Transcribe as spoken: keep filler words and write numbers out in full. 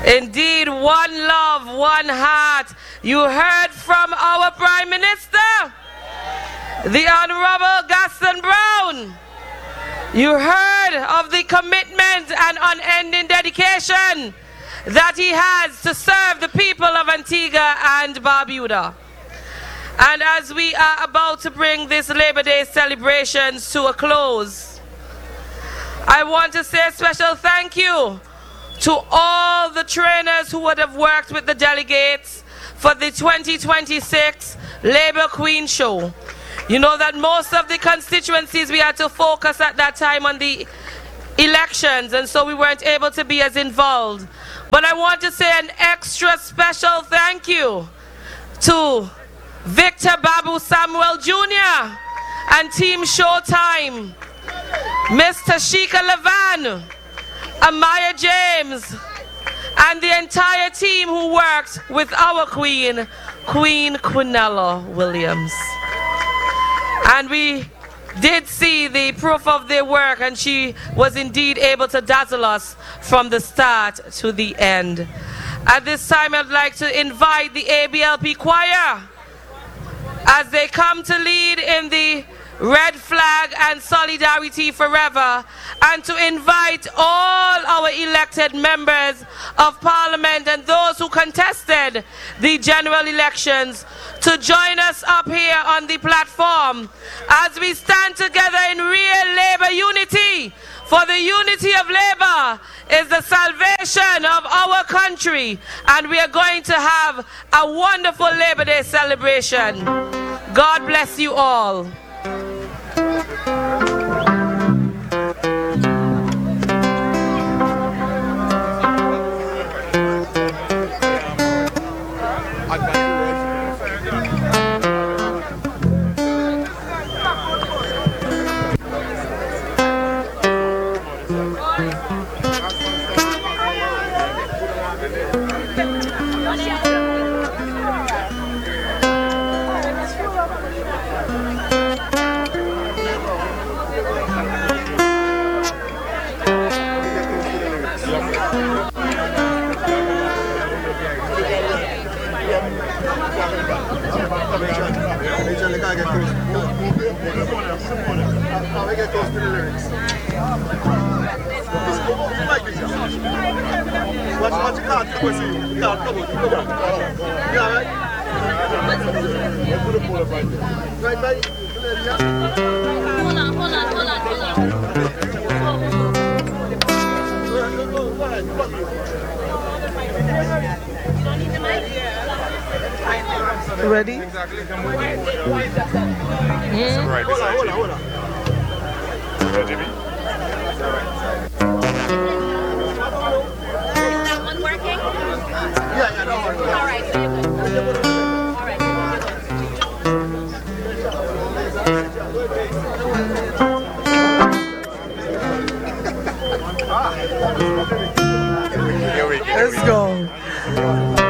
Indeed, one love, one heart. You heard from our Prime Minister, the Honorable Gaston Brown. You heard of the commitment and unending dedication that he has to serve the people of Antigua and Barbuda. And as we are about to bring this Labor Day celebrations to a close, I want to say a special thank you to all the trainers who would have worked with the delegates for the twenty twenty-six Labour Queen Show. You know that most of the constituencies we had to focus at that time on the elections, and so we weren't able to be as involved. But I want to say an extra special thank you to Victor Babu Samuel Junior and Team Showtime, Mister Sheikha Levan, Amaya James, and the entire team who worked with our Queen, Queen Quinella Williams. And we did see the proof of their work, and she was indeed able to dazzle us from the start to the end. At this time, I'd like to invite the A B L P choir as they come to lead in the Red Flag and Solidarity Forever, and to invite all our elected members of Parliament and those who contested the general elections to join us up here on the platform as we stand together in real labor unity. For the unity of labor is the salvation of our country, and we are going to have a wonderful Labor Day celebration. God bless you all. Ready? Exactly. Mm. Right beside you. Ready, me? That one working? Yeah, yeah, that one. All right. All right.